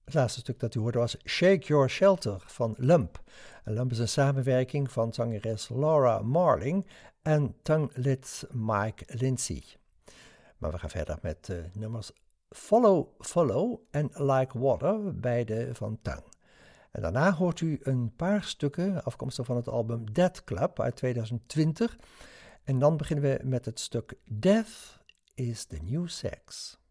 Het laatste stuk dat u hoorde was Shake Your Shelter van Lump. En Lump is een samenwerking van zangeres Laura Marling en tonguelid Mike Lindsay. Maar we gaan verder met nummers Follow, Follow en Like Water, beide van Tongue. En daarna hoort u een paar stukken afkomstig van het album Death Club uit 2020. En dan beginnen we met het stuk Death is the New Sex.